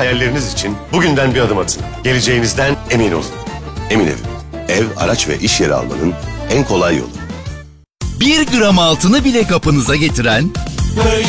hayalleriniz için bugünden bir adım atın. Geleceğinizden emin olun. Emin Ev. Ev, araç ve iş yeri almanın en kolay yolu. 1 gram altını bile kapınıza getiren